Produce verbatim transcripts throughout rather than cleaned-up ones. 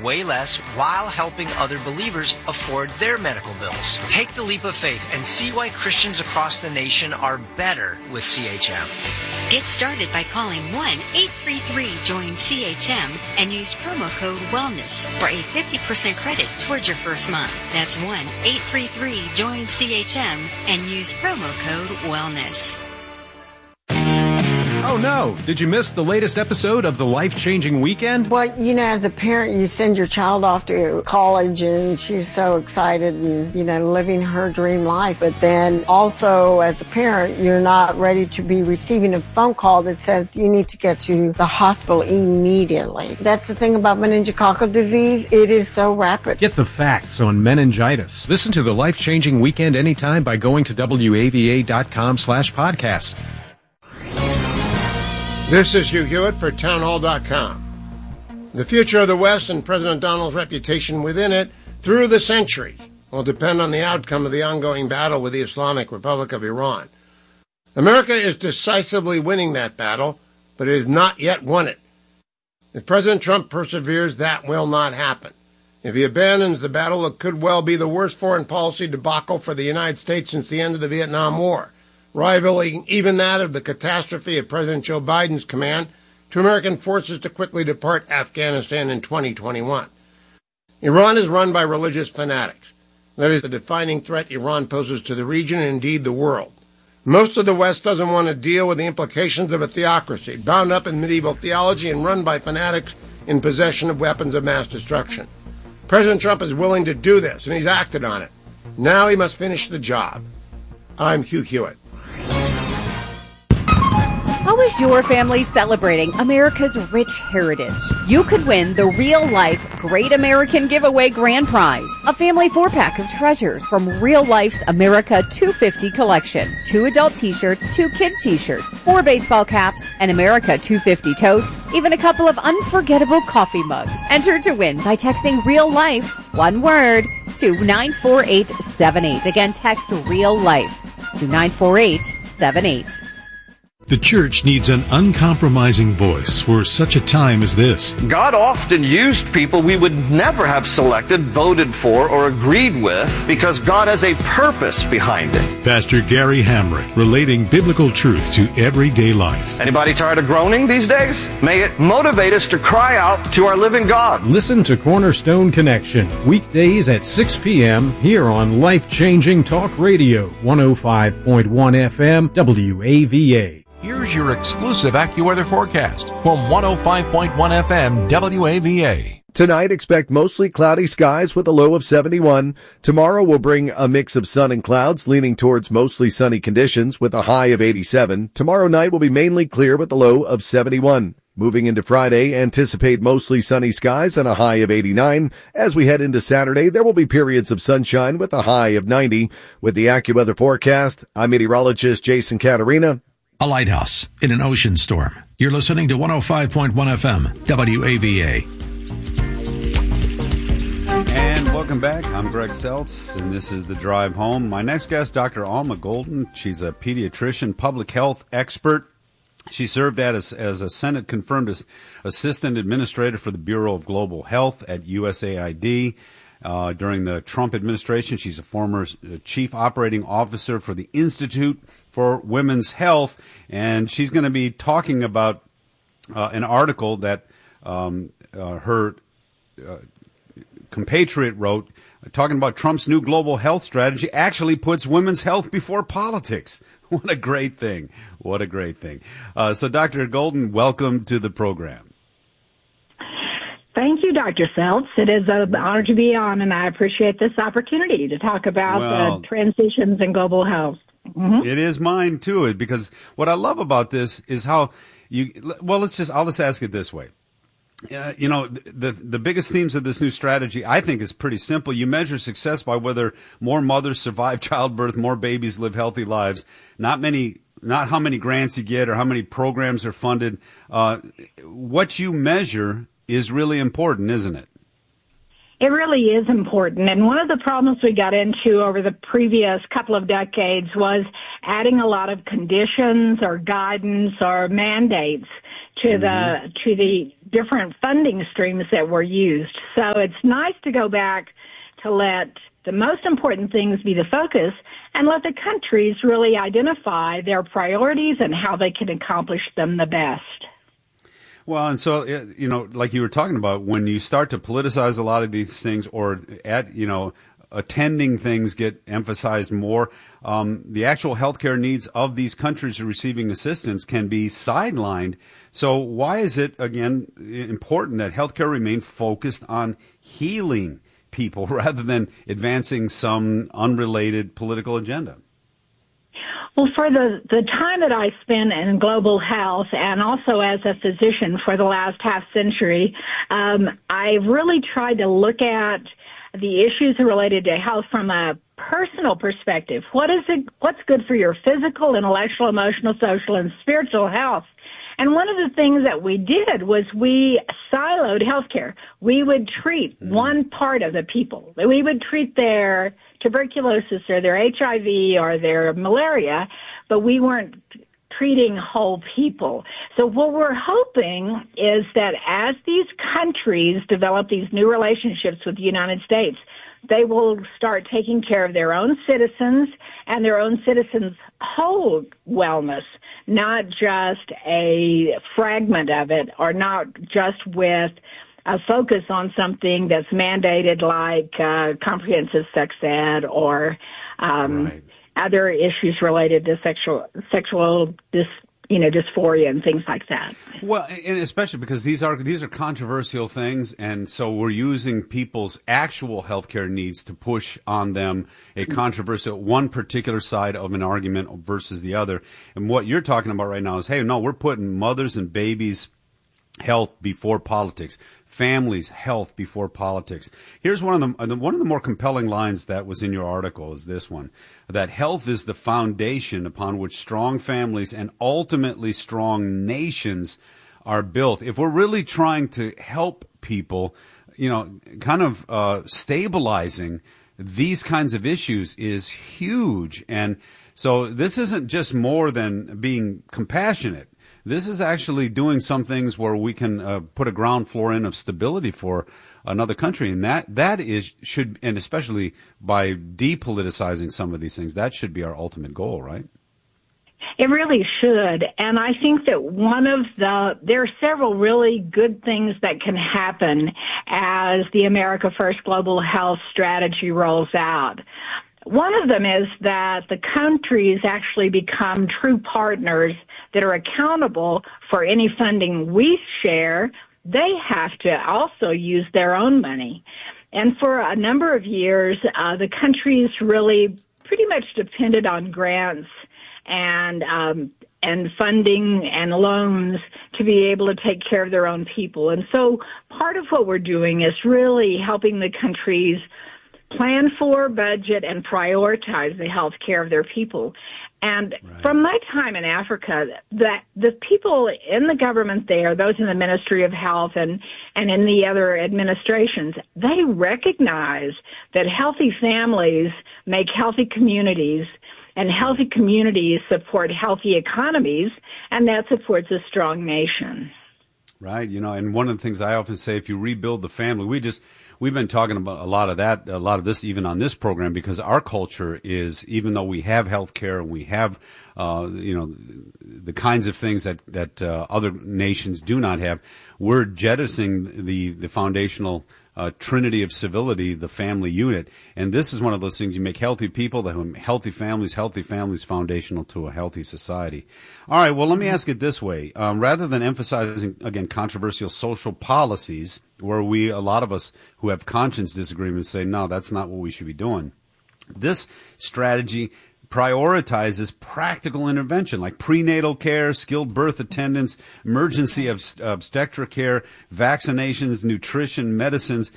way less while helping other believers afford their medical bills. Take the leap of faith and see why Christians across the nation are better with C H M. Get started by calling one eight three three join C H M and use promo code WELLNESS for a fifty percent credit towards your first month. That's one eight three three join C H M and use promo code WELLNESS. Oh no, did you miss the latest episode of The Life-Changing Weekend? Well, you know, as a parent, you send your child off to college and she's so excited and, you know, living her dream life. But then also as a parent, you're not ready to be receiving a phone call that says you need to get to the hospital immediately. That's the thing about meningococcal disease. It is so rapid. Get the facts on meningitis. Listen to The Life-Changing Weekend anytime by going to W A V A dot com slash podcast. This is Hugh Hewitt for town hall dot com. The future of the West and President Donald's reputation within it through the century will depend on the outcome of the ongoing battle with the Islamic Republic of Iran. America is decisively winning that battle, but it has not yet won it. If President Trump perseveres, that will not happen. If he abandons the battle, it could well be the worst foreign policy debacle for the United States since the end of the Vietnam War, rivaling even that of the catastrophe of President Joe Biden's command to American forces to quickly depart Afghanistan in twenty twenty-one. Iran is run by religious fanatics. That is the defining threat Iran poses to the region and indeed the world. Most of the West doesn't want to deal with the implications of a theocracy, bound up in medieval theology and run by fanatics in possession of weapons of mass destruction. President Trump is willing to do this, and he's acted on it. Now he must finish the job. I'm Hugh Hewitt. How is your family celebrating America's rich heritage? You could win the real-life Great American Giveaway Grand Prize, a family four-pack of treasures from Real Life's America two fifty collection. Two adult t-shirts, two kid t-shirts, four baseball caps, an America two fifty tote, even a couple of unforgettable coffee mugs. Enter to win by texting Real Life, one word, to nine four eight seven eight. Again, text Real Life to nine four eight seven eight. The church needs an uncompromising voice for such a time as this. God often used people we would never have selected, voted for, or agreed with because God has a purpose behind it. Pastor Gary Hamrick, relating biblical truth to everyday life. Anybody tired of groaning these days? May it motivate us to cry out to our living God. Listen to Cornerstone Connection, weekdays at six p.m. here on Life-Changing Talk Radio, one oh five point one F M, W A V A. Here's your exclusive AccuWeather forecast from one oh five point one F M W A V A. Tonight, expect mostly cloudy skies with a low of seventy-one. Tomorrow will bring a mix of sun and clouds, leaning towards mostly sunny conditions with a high of eighty-seven. Tomorrow night will be mainly clear with a low of seventy-one. Moving into Friday, anticipate mostly sunny skies and a high of eighty-nine. As we head into Saturday, there will be periods of sunshine with a high of ninety. With the AccuWeather forecast, I'm meteorologist Jason Caterina. A lighthouse in an ocean storm. You're listening to one oh five point one F M, W A V A. And welcome back. I'm Greg Seltz, and this is The Drive Home. My next guest, Doctor Alma Golden. She's a pediatrician, public health expert. She served as, as a Senate-confirmed assistant administrator for the Bureau of Global Health at U S A I D. Uh, during the Trump administration, she's a former chief operating officer for the Institute for Women's Health, and she's going to be talking about uh, an article that um, uh, her uh, compatriot wrote, uh, talking about Trump's new global health strategy actually puts women's health before politics. What a great thing. What a great thing. Uh, so, Doctor Golden, welcome to the program. Thank you, Doctor Seltz. It is an honor to be on, and I appreciate this opportunity to talk about well, the transitions in global health. Mm-hmm. It is mine, too, because what I love about this is how you, well, let's just, I'll just ask it this way. Uh, you know, the the biggest themes of this new strategy, I think, is pretty simple. You measure success by whether more mothers survive childbirth, more babies live healthy lives, not many, not how many grants you get or how many programs are funded. Uh, what you measure is really important, isn't it? It really is important. And one of the problems we got into over the previous couple of decades was adding a lot of conditions or guidance or mandates to mm-hmm. the to the different funding streams that were used. So it's nice to go back to let the most important things be the focus and let the countries really identify their priorities and how they can accomplish them the best. Well, and so, you know, like you were talking about, when you start to politicize a lot of these things, or at, you know, attending things get emphasized more, um, the actual healthcare needs of these countries receiving assistance can be sidelined. So why is it, again, important that healthcare remain focused on healing people rather than advancing some unrelated political agenda? Well, for the, the time that I spent in global health and also as a physician for the last half century, um, I really tried to look at the issues related to health from a personal perspective. What is it, what's good for your physical, intellectual, emotional, social, and spiritual health? And one of the things that we did was we siloed healthcare. We would treat mm. one part of the people. We would treat their tuberculosis or their H I V or their malaria, but we weren't treating whole people. So what we're hoping is that as these countries develop these new relationships with the United States, they will start taking care of their own citizens and their own citizens' whole wellness, not just a fragment of it, or not just with a focus on something that's mandated like uh, comprehensive sex ed or um, right. other issues related to sexual sexual dis, you know, dysphoria and things like that. Well, and especially because these are these are controversial things, and so we're using people's actual healthcare needs to push on them a controversial one particular side of an argument versus the other. And what you're talking about right now is, hey, no, we're putting mothers and babies' health before politics, families' health before politics. Here's one of the one of the more compelling lines that was in your article is this one, that health is the foundation upon which strong families and ultimately strong nations are built. If we're really trying to help people, you know, kind of uh, stabilizing these kinds of issues is huge. And so this isn't just more than being compassionate. This is actually doing some things where we can uh, put a ground floor in of stability for another country, and that that is should, and especially by depoliticizing some of these things, that should be our ultimate goal, right? It really should, and I think that one of the there are several really good things that can happen as the America First Global Health Strategy rolls out. One of them is that the countries actually become true partners that are accountable for any funding we share. They have to also use their own money. And for a number of years, uh, the countries really pretty much depended on grants and um, and funding and loans to be able to take care of their own people. And so part of what we're doing is really helping the countries plan for, budget, and prioritize the health care of their people. And right. from my time in Africa, that the people in the government there, those in the Ministry of Health and, and in the other administrations, they recognize that healthy families make healthy communities, and healthy communities support healthy economies, and that supports a strong nation. Right. You know, and one of the things I often say, if you rebuild the family, we just, we've been talking about a lot of that, a lot of this even on this program, because our culture is, even though we have health care and we have, uh, you know, the kinds of things that, that, uh, other nations do not have, we're jettisoning the, the foundational Uh, trinity of civility, the family unit. And this is one of those things, you make healthy people, that healthy families, healthy families foundational to a healthy society. All right, well, let me ask it this way. Um, rather than emphasizing, again, controversial social policies, where we, a lot of us who have conscience disagreements say, no, that's not what we should be doing. This strategy prioritizes practical intervention like prenatal care, skilled birth attendance, emergency obst- obstetric care, vaccinations, nutrition, medicines.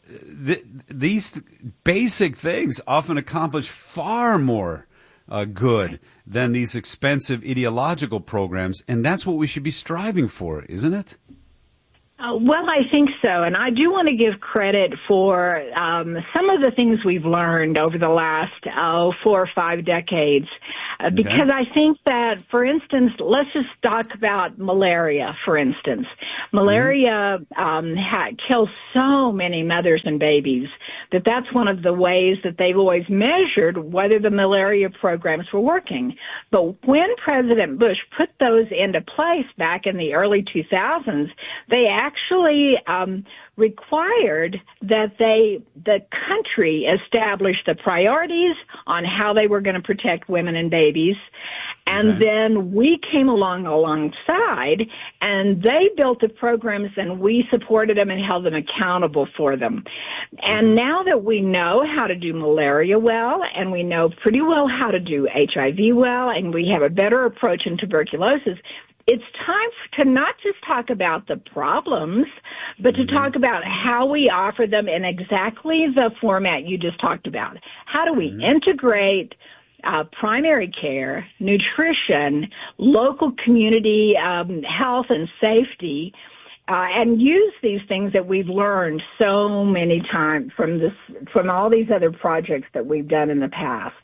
Th- these basic things often accomplish far more uh, good than these expensive ideological programs, and that's what we should be striving for, isn't it? Uh, well, I think so, and I do want to give credit for um, some of the things we've learned over the last oh, four or five decades, uh, okay. because I think that, for instance, let's just talk about malaria, for instance. Malaria mm-hmm. um, ha- kills so many mothers and babies that that's one of the ways that they've always measured whether the malaria programs were working. But when President Bush put those into place back in the early two thousands, they actually um, required that they, the country establish the priorities on how they were going to protect women and babies. And okay. then we came along alongside, and they built the programs, and we supported them and held them accountable for them. And now that we know how to do malaria well, and we know pretty well how to do H I V well, and we have a better approach in tuberculosis, it's time to not just talk about the problems, but to talk about how we offer them in exactly the format you just talked about. How do we mm-hmm. integrate uh, primary care, nutrition, local community um, health and safety, uh, and use these things that we've learned so many times from this, from all these other projects that we've done in the past.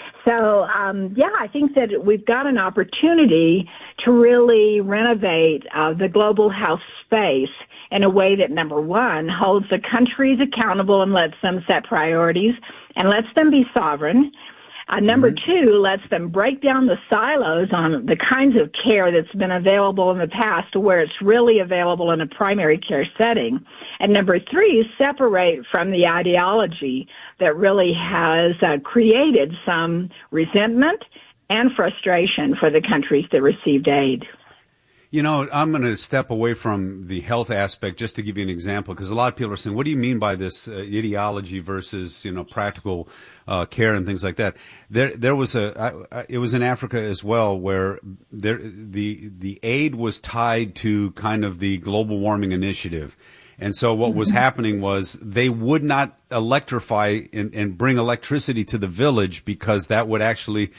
So, um, yeah, I think that we've got an opportunity to really renovate uh, the global health space in a way that, number one, holds the countries accountable and lets them set priorities and lets them be sovereign. Uh, number mm-hmm. two, lets them break down the silos on the kinds of care that's been available in the past to where it's really available in a primary care setting. And number three, separate from the ideology that really has uh, created some resentment and frustration for the countries that received aid. You know, I'm going to step away from the health aspect just to give you an example, because a lot of people are saying, what do you mean by this uh, ideology versus, you know, practical uh, care and things like that? There, there was a, I, I, it was in Africa as well, where there, the, the aid was tied to kind of the global warming initiative. And so what was happening was they would not electrify and, and bring electricity to the village because that would actually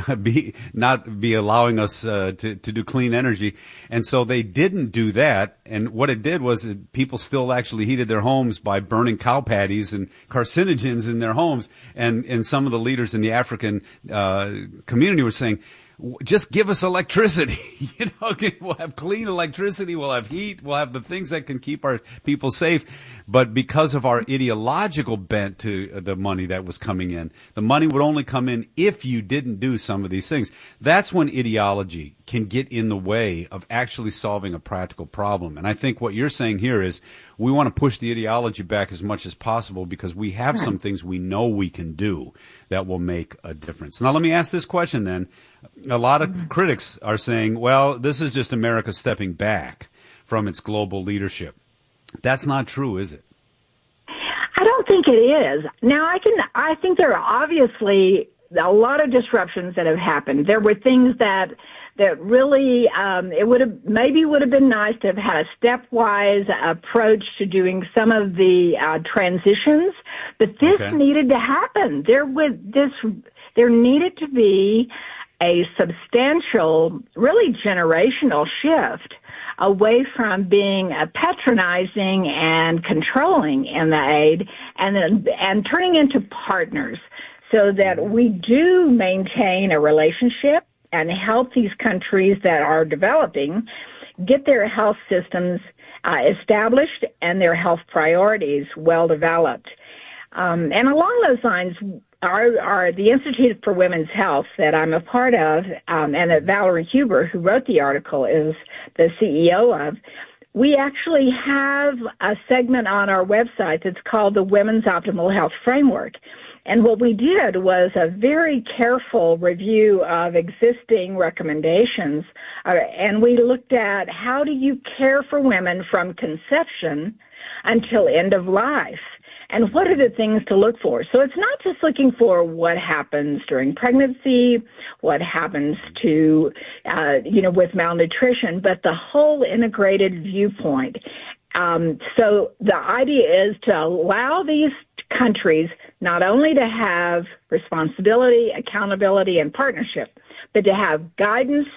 be not be allowing us uh, to, to do clean energy. And so they didn't do that. And what it did was that people still actually heated their homes by burning cow patties and carcinogens in their homes. And, and some of the leaders in the African uh, community were saying, just give us electricity. You know, we'll have clean electricity, we'll have heat, we'll have the things that can keep our people safe. But because of our ideological bent to the money that was coming in, the money would only come in if you didn't do some of these things. That's when ideology can get in the way of actually solving a practical problem. And I think what you're saying here is we want to push the ideology back as much as possible because we have some things we know we can do that will make a difference. Now, let me ask this question then. A lot of critics are saying, well, this is just America stepping back from its global leadership. That's not true, is it? I don't think it is. Now, I can. I think there are obviously a lot of disruptions that have happened. There were things that that really um, it would have maybe would have been nice to have had a stepwise approach to doing some of the uh, transitions, but this okay. needed to happen. There was this. There needed to be a substantial, really generational shift away from being uh, patronizing and controlling in the aid and then, and turning into partners so that we do maintain a relationship and help these countries that are developing get their health systems uh, established and their health priorities well developed. Um, and along those lines, Our, our, the Institute for Women's Health that I'm a part of, um, and that Valerie Huber, who wrote the article, is the C E O of, we actually have a segment on our website that's called the Women's Optimal Health Framework. And what we did was a very careful review of existing recommendations, uh, and we looked at how do you care for women from conception until end of life. And what are the things to look for? So it's not just looking for what happens during pregnancy, what happens to, uh, you know, with malnutrition, but the whole integrated viewpoint. Um, so the idea is to allow these countries not only to have responsibility, accountability, and partnership, but to have guidance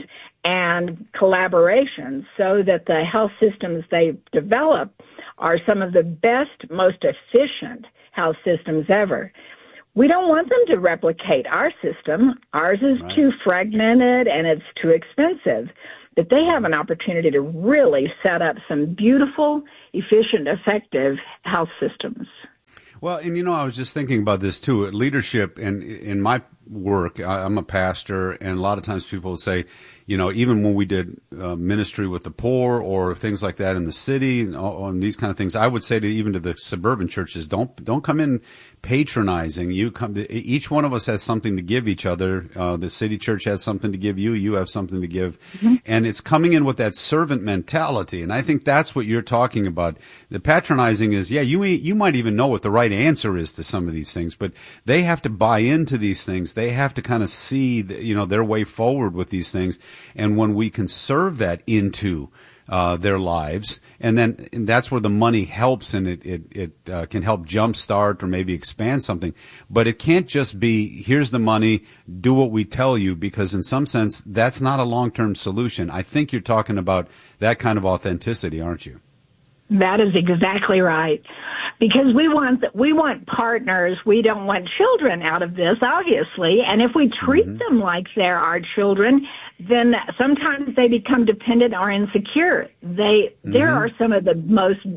and collaboration so that the health systems they develop are some of the best, most efficient health systems ever. We don't want them to replicate our system. Ours is right. too fragmented and it's too expensive. But they have an opportunity to really set up some beautiful, efficient, effective health systems. Well, and you know, I was just thinking about this too. Leadership, and in my work, I'm a pastor, and a lot of times people will say, you know, even when we did uh, ministry with the poor or things like that in the city and, and these kind of things, I would say to even to the suburban churches, don't don't come in patronizing. You come. To, each one of us has something to give each other. Uh, the city church has something to give you. You have something to give, mm-hmm. and it's coming in with that servant mentality. And I think that's what you're talking about. The patronizing is, yeah, you you might even know what the right answer is to some of these things, but they have to buy into these things. They have to kind of see, the, you know, their way forward with these things. And when we can serve that into uh, their lives, and then and that's where the money helps, and it it, it uh, can help jumpstart or maybe expand something. But it can't just be, here's the money, do what we tell you, because in some sense, that's not a long-term solution. I think you're talking about that kind of authenticity, aren't you? That is exactly right. Because we want we want partners. We don't want children out of this, obviously. And if we treat mm-hmm. them like they're our children, then sometimes they become dependent or insecure. They mm-hmm. there are some of the most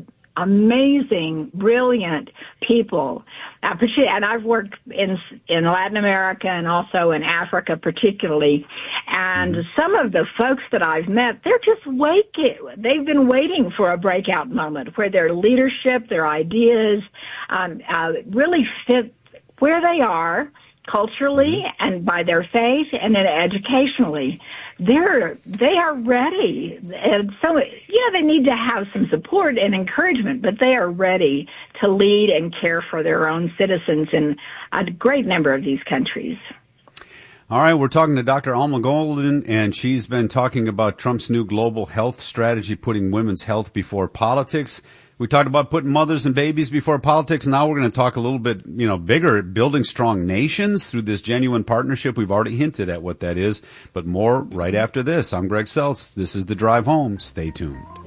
amazing, brilliant people. And I've worked in in Latin America and also in Africa particularly. And mm-hmm. some of the folks that I've met, they're just waiting. They've been waiting for a breakout moment where their leadership, their ideas, um, uh, really fit where they are culturally mm-hmm. and by their faith, and then educationally. They're, they are ready. And so, you know, they need to have some support and encouragement, but they are ready to lead and care for their own citizens in a great number of these countries. All right, we're talking to Doctor Alma Golden, and she's been talking about Trump's new global health strategy, putting women's health before politics. We talked about putting mothers and babies before politics. Now we're going to talk a little bit, you know, bigger, building strong nations through this genuine partnership. We've already hinted at what that is, but more right after this. I'm Greg Seltz. This is The Drive Home. Stay tuned.